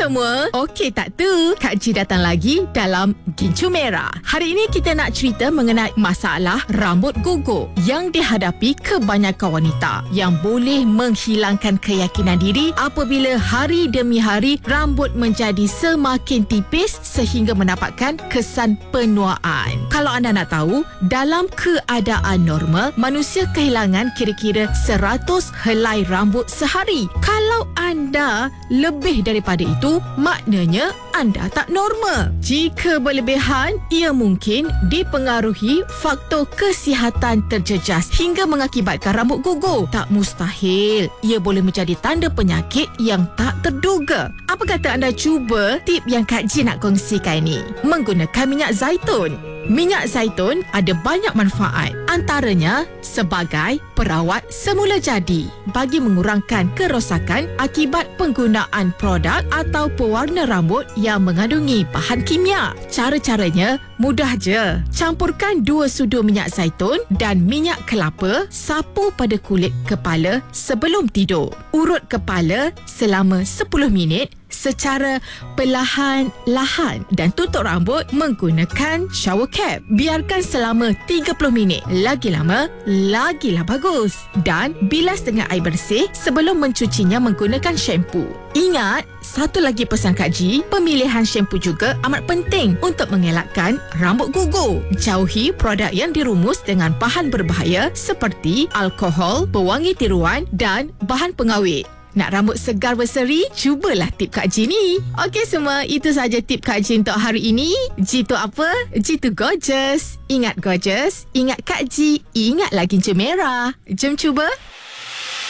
semua, okey tak tu? Kak Ji datang lagi dalam Gincu Merah. Hari ini kita nak cerita mengenai masalah rambut gugur yang dihadapi kebanyakan wanita yang boleh menghilangkan keyakinan diri apabila hari demi hari rambut menjadi semakin tipis sehingga mendapatkan kesan penuaan. Kalau anda nak tahu, dalam keadaan normal, manusia kehilangan kira-kira 100 helai rambut sehari. Kalau anda lebih daripada itu, maknanya anda tak normal. Jika berlebihan, ia mungkin dipengaruhi faktor kesihatan terjejas hingga mengakibatkan rambut gugur. Tak mustahil, ia boleh menjadi tanda penyakit yang tak terduga. Apa kata anda cuba tip yang Kak Ji nak kongsikan ni? Menggunakan minyak zaitun. Minyak zaitun ada banyak manfaat, antaranya sebagai perawat semula jadi bagi mengurangkan kerosakan akibat penggunaan produk atau pewarna rambut yang mengandungi bahan kimia. Cara-caranya mudah je. Campurkan 2 sudu minyak zaitun dan minyak kelapa, sapu pada kulit kepala sebelum tidur. Urut kepala selama 10 minit secara perlahan-lahan dan tutup rambut menggunakan shower cap. Biarkan selama 30 minit. Lagi lama, lagilah bagus. Dan bilas dengan air bersih sebelum mencucinya menggunakan shampoo. Ingat, satu lagi pesan Kak Ji, pemilihan shampoo juga amat penting untuk mengelakkan rambut gugur. Jauhi produk yang dirumus dengan bahan berbahaya seperti alkohol, pewangi tiruan dan bahan pengawet. Nak rambut segar berseri? Cubalah tip Kak Ji ni. Okey semua, itu saja tip Kak Ji untuk hari ini. Ji tu apa? Ji tu gorgeous. Ingat gorgeous, ingat Kak Ji, ingat lagi Gincu Merah. Jom cuba.